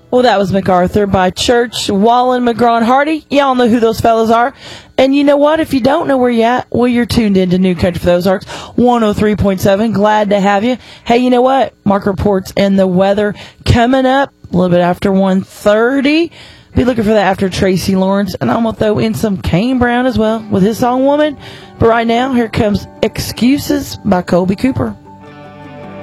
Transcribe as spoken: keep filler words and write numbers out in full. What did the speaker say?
Well, that was MacArthur by Church, Wallen, McGraw, and Hardy. Y'all know who those fellas are. And you know what? If you don't know where you're at, well, you're tuned in to New Country for the Ozarks, one oh three point seven. Glad to have you. Hey, you know what? Mark reports and the weather coming up a little bit after one thirty. Be looking for that after Tracy Lawrence. And I'm going to throw in some Kane Brown as well with his song Woman. But right now, here comes Excuses by Colby Cooper.